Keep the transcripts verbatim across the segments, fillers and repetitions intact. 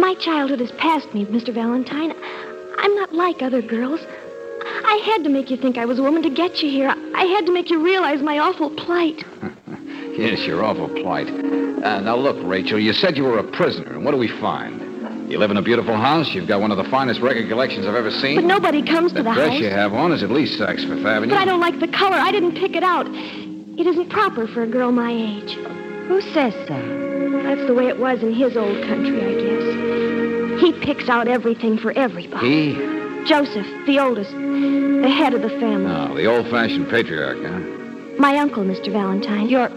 My childhood has passed me, Mister Valentine. I'm not like other girls. I had to make you think I was a woman to get you here. I had to make you realize my awful plight. Yes, your awful plight. Uh, now, look, Rachel, you said you were a prisoner, and what do we find? You live in a beautiful house. You've got one of the finest record collections I've ever seen. But nobody comes to the the dress house. you have on is at least Saks Fifth Avenue. But I don't like the color. I didn't pick it out. It isn't proper for a girl my age. Who says so? That's the way it was in his old country, I guess. He picks out everything for everybody. He? Joseph, the oldest, the head of the family. Oh, the old-fashioned patriarch, huh? My uncle, Mister Valentine. Your...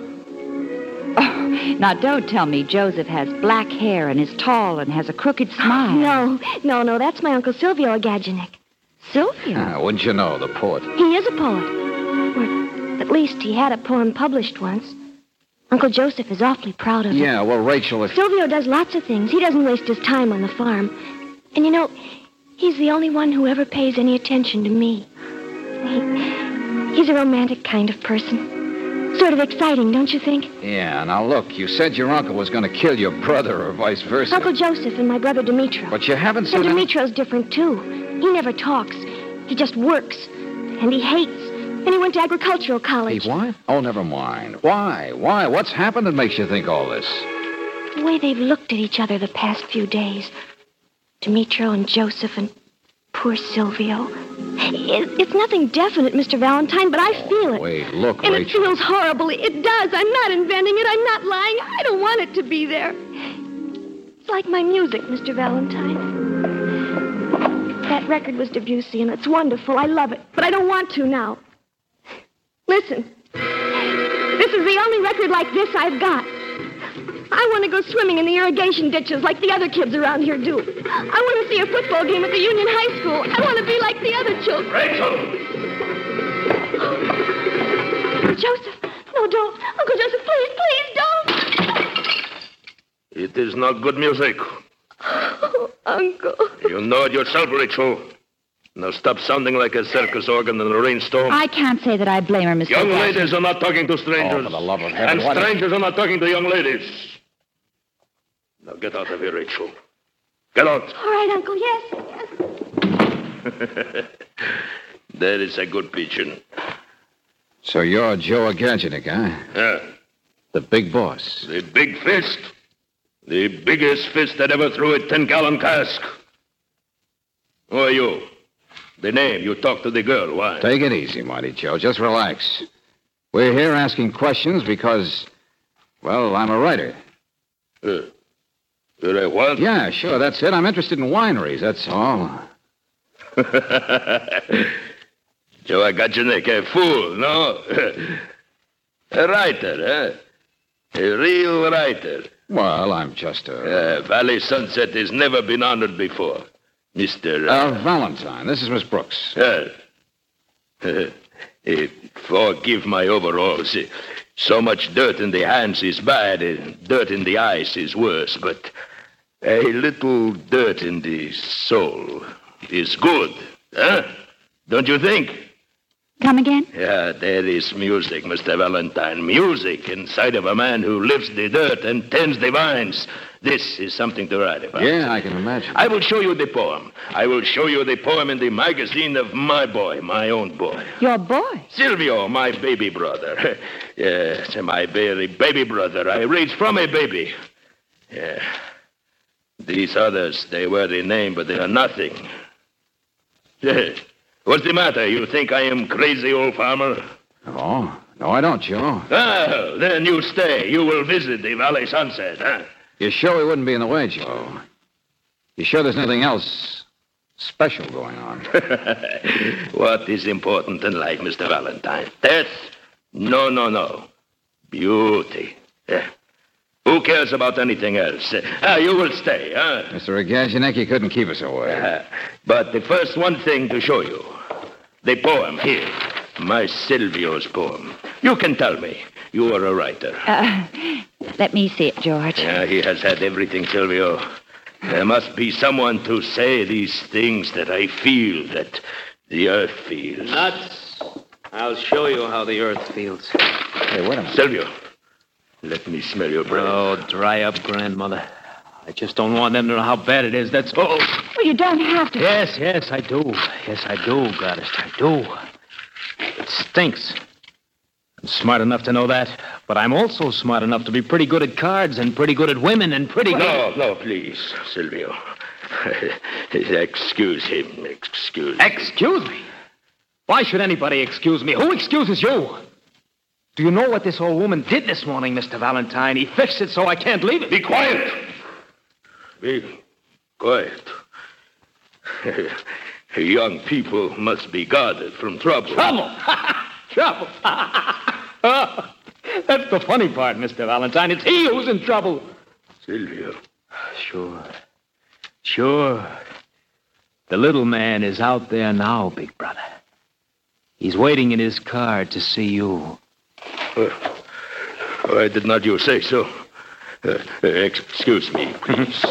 Oh, now don't tell me Joseph has black hair and is tall and has a crooked smile. No, no, no, that's my Uncle Silvio Agaginik. Silvio? Ah, wouldn't you know, the poet. He is a poet. Or at least he had a poem published once. Uncle Joseph is awfully proud of it. Yeah, well, Rachel, if... Silvio does lots of things. He doesn't waste his time on the farm. And you know, he's the only one who ever pays any attention to me. He, he's a romantic kind of person. Sort of exciting, don't you think? Yeah, now look, you said your uncle was going to kill your brother or vice versa. Uncle Joseph and my brother Dimitro. But you haven't said... And Dimitro's different, too. He never talks. He just works. And he hates. And he went to agricultural college. He what? Oh, never mind. Why? Why? What's happened that makes you think all this? The way they've looked at each other the past few days. Dimitro and Joseph and poor Silvio. It, it's nothing definite, Mister Valentine, but I feel it. Wait, look, and Rachel. it feels horrible. It does. I'm not inventing it. I'm not lying. I don't want it to be there. It's like my music, Mister Valentine. That record was Debussy, and it's wonderful. I love it. But I don't want to now. Listen. This is the only record like this I've got. I want to go swimming in the irrigation ditches like the other kids around here do. I want to see a football game at the Union High School. I want to be like the other children. Rachel! Joseph, no, don't. Uncle Joseph, please, please, don't. It is not good music. Oh, Uncle. You know it yourself, Rachel. Now stop sounding like a circus organ in a rainstorm. I can't say that I blame her, Mister Young Jackson. ladies are not talking to strangers. Oh, for the love of heaven, And what is- strangers are not talking to young ladies. Now get out of here, Rachel. Get out. All right, Uncle, yes, yes. That is a good pigeon. So you're Joe Agaginik, huh? Yeah. The big boss. The big fist. The biggest fist that ever threw a ten-gallon cask. Who are you? The name. You talk to the girl. Why? Take it easy, Mighty Joe. Just relax. We're here asking questions because, well, I'm a writer. Uh, you're a what? Yeah, sure, that's it. I'm interested in wineries, that's all. Joe Agaginik, a fool, no? A writer, eh? A real writer. Well, I'm just a... Uh, Valley Sunset has never been honored before. Mister Uh, Valentine. This is Miss Brooks. Uh, uh, uh, forgive my overalls. Uh, so much dirt in the hands is bad. Uh, dirt in the eyes is worse. But a little dirt in the soul is good. Huh? Don't you think? Come again? Yeah, there is music, Mister Valentine. Music inside of a man who lifts the dirt and tends the vines. This is something to write about. Yeah, I can imagine. I will show you the poem. I will show you the poem in the magazine of my boy, my own boy. Your boy? Silvio, my baby brother. Yes, my very baby brother. I raised from a baby. Yeah. These others, they wear the name, but they are nothing. Yeah. What's the matter? You think I am crazy, old farmer? Oh, no, I don't, Joe. Oh, then you stay. You will visit the Valley Sunset, huh? You sure we wouldn't be in the way, Joe? You sure there's nothing else special going on? What is important in life, Mister Valentine? Death? No, no, no. Beauty. Yeah. Who cares about anything else? Ah, you will stay, huh? Mister Agaginik, you couldn't keep us away. Uh, but the first one thing to show you. The poem here. My Silvio's poem. You can tell me. You are a writer. Uh, let me see it, George. Yeah, he has had everything, Silvio. There must be someone to say these things that I feel, that the earth feels. Nuts. I'll show you how the earth feels. Hey, wait a minute. Silvio, let me smell your breath. Oh, dry up, grandmother. I just don't want them to know how bad it is, that's all. Well, you don't have to. Yes, yes, I do. Yes, I do, Goddess, I do. It stinks. I'm smart enough to know that, but I'm also smart enough to be pretty good at cards and pretty good at women and pretty good... No, no, please, Silvio. Excuse him, excuse him. Excuse me? Why should anybody excuse me? Who excuses you? Do you know what this old woman did this morning, Mister Valentine? He fixed it so I can't leave it. Be quiet. Be quiet. Young people must be guarded from trouble. Trouble? Trouble? That's the funny part, Mister Valentine. It's he who's in trouble. Silvio. Sure. Sure. The little man is out there now, big brother. He's waiting in his car to see you. Uh, why did not you say so? Uh, excuse me, please.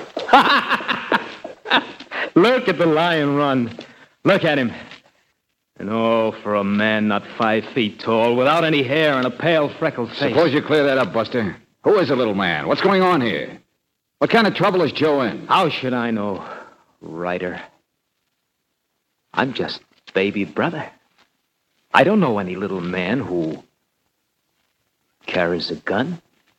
Look at the lion run. Look at him. And oh, for a man not five feet tall, without any hair and a pale, freckled face. Suppose you clear that up, Buster. Who is the little man? What's going on here? What kind of trouble is Joe in? How should I know, Ryder? I'm just baby brother. I don't know any little man who carries a gun.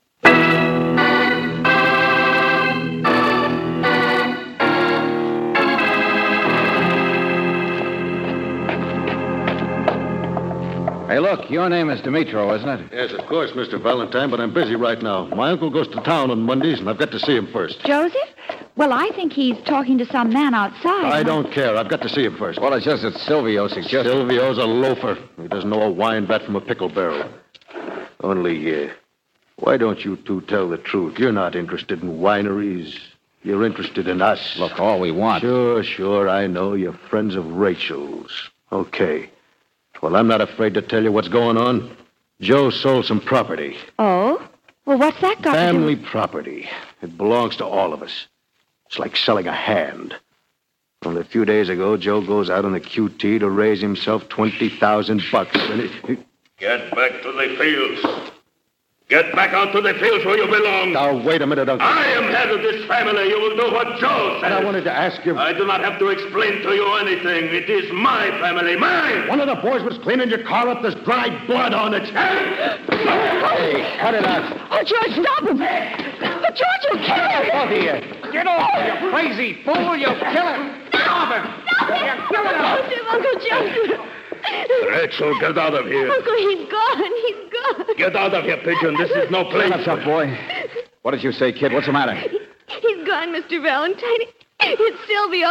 Hey, look, your name is Dimitro, isn't it? Yes, of course, Mister Valentine, but I'm busy right now. My uncle goes to town on Mondays, and I've got to see him first. Joseph? Well, I think he's talking to some man outside. I don't care. I've got to see him first. Well, it's just that Silvio suggested... Silvio's a loafer. He doesn't know a wine vat from a pickle barrel. Only, uh, why don't you two tell the truth? You're not interested in wineries. You're interested in us. Look, all we want... Sure, sure, I know. You're friends of Rachel's. Okay. Well, I'm not afraid to tell you what's going on. Joe sold some property. Oh? Well, what's that got Family to do? property. It belongs to all of us. It's like selling a hand. Only a few days ago, Joe goes out on the Q T to raise himself twenty thousand bucks. And it, it... Get back to the fields. Get back out to the fields where you belong. Now, wait a minute, Uncle. I am head of this family. You will do what Joe says. And I wanted to ask you... I do not have to explain to you anything. It is my family, mine. One of the boys was cleaning your car up. There's dried blood on it. Hey, cut it out. Oh, George, stop him. But George, you'll kill him. Both of you. Get off, you crazy fool! You'll kill him! Stop him! Stop him, Uncle Joseph. Rachel, get out of here. Uncle, he's gone. He's gone. Get out of here, Pigeon. This is no place. Shut up, tough boy. What did you say, kid? What's the matter? He's gone, Mister Valentine. It's Silvio.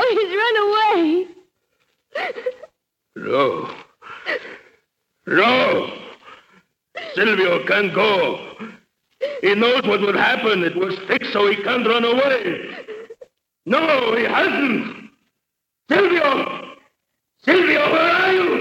He's run away. No. No. Silvio can't go. He knows what would happen. It was fixed so he can't run away. No, he hasn't. Silvio! Silvio, where are you?